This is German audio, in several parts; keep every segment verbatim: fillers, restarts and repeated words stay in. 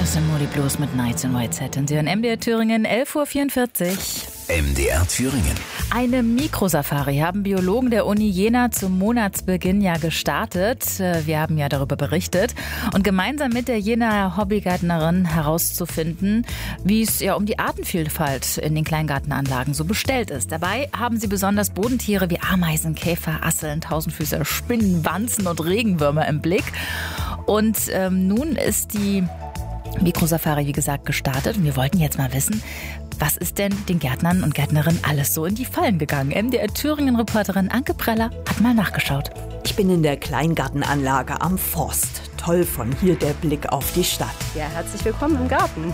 Das sind Moody Blues mit Nights in White Satin. Sie hören M D R Thüringen, elf Uhr vierundvierzig. M D R Thüringen. Eine Mikrosafari haben Biologen der Uni Jena zum Monatsbeginn ja gestartet. Wir haben ja darüber berichtet. Und gemeinsam mit der Jenaer Hobbygärtnerin herauszufinden, wie es ja um die Artenvielfalt in den Kleingartenanlagen so bestellt ist. Dabei haben sie besonders Bodentiere wie Ameisen, Käfer, Asseln, Tausendfüßer, Spinnen, Wanzen und Regenwürmer im Blick. Und ähm, nun ist die Mikrosafari, wie gesagt, gestartet. Und wir wollten jetzt mal wissen, was ist denn den Gärtnern und Gärtnerinnen alles so in die Fallen gegangen? M D R Thüringen-Reporterin Anke Preller hat mal nachgeschaut. Ich bin in der Kleingartenanlage am Forst. Toll von hier der Blick auf die Stadt. Ja, herzlich willkommen im Garten.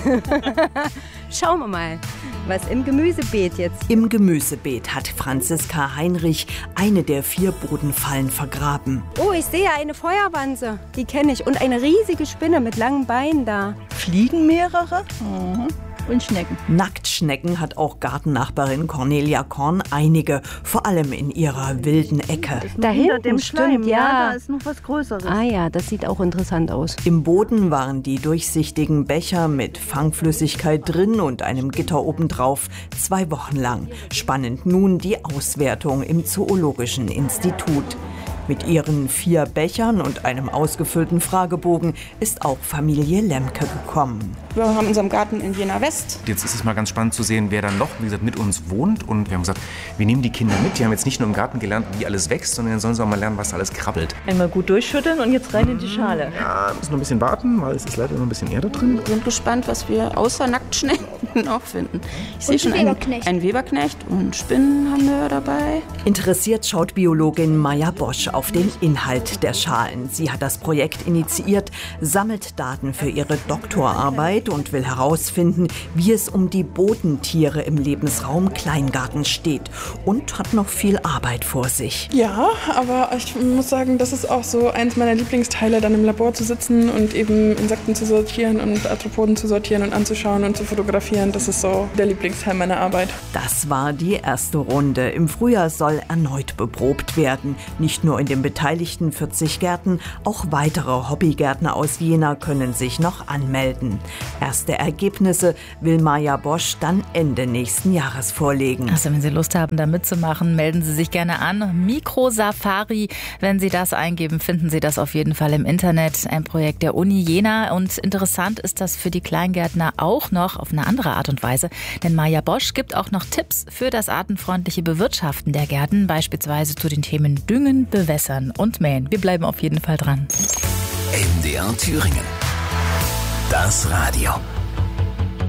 Schauen wir mal, was im Gemüsebeet jetzt. Im Gemüsebeet hat Franziska Heinrich eine der vier Bodenfallen vergraben. Oh, ich sehe eine Feuerwanze. Die kenne ich. Und eine riesige Spinne mit langen Beinen da. Fliegen mehrere? Mhm. Und Schnecken. Nacktschnecken hat auch Gartennachbarin Cornelia Korn einige, vor allem in ihrer wilden Ecke. Da hinter dem Schleim, stimmt, ja. ja. Da ist noch was Größeres. Ah ja, das sieht auch interessant aus. Im Boden waren die durchsichtigen Becher mit Fangflüssigkeit drin und einem Gitter obendrauf zwei Wochen lang. Spannend nun die Auswertung im Zoologischen Institut. Mit ihren vier Bechern und einem ausgefüllten Fragebogen ist auch Familie Lemke gekommen. Wir haben unseren Garten in Jena West. Jetzt ist es mal ganz spannend zu sehen, wer dann noch, wie gesagt, mit uns wohnt. Und wir haben gesagt, wir nehmen die Kinder mit. Die haben jetzt nicht nur im Garten gelernt, wie alles wächst, sondern dann sollen sie auch mal lernen, was alles krabbelt. Einmal gut durchschütteln und jetzt rein in die Schale. Ja, müssen noch ein bisschen warten, weil es ist leider noch ein bisschen Erde drin. Wir sind gespannt, was wir außer Nacktschnecken noch finden. Ich sehe schon einen Weberknecht. einen Weberknecht und Spinnen haben wir dabei. Interessiert schaut Biologin Maja Bosch auf den Inhalt der Schalen. Sie hat das Projekt initiiert, sammelt Daten für ihre Doktorarbeit und will herausfinden, wie es um die Bodentiere im Lebensraum Kleingarten steht und hat noch viel Arbeit vor sich. Ja, aber ich muss sagen, das ist auch so eins meiner Lieblingsteile, dann im Labor zu sitzen und eben Insekten zu sortieren und Arthropoden zu sortieren und anzuschauen und zu fotografieren. Das ist so der Lieblingsteil meiner Arbeit. Das war die erste Runde. Im Frühjahr soll erneut beprobt werden. Nicht nur in den beteiligten vierzig Gärten, auch weitere Hobbygärtner aus Jena können sich noch anmelden. Erste Ergebnisse will Maja Bosch dann Ende nächsten Jahres vorlegen. Also wenn Sie Lust haben, da mitzumachen, melden Sie sich gerne an. Mikrosafari, wenn Sie das eingeben, finden Sie das auf jeden Fall im Internet. Ein Projekt der Uni Jena. Und interessant ist das für die Kleingärtner auch noch auf eine andere Art und Weise. Denn Maja Bosch gibt auch noch Tipps für das artenfreundliche Bewirtschaften der Gärten, beispielsweise zu den Themen Düngen, Bewässern und Mähen. Wir bleiben auf jeden Fall dran. M D R Thüringen. Das Radio.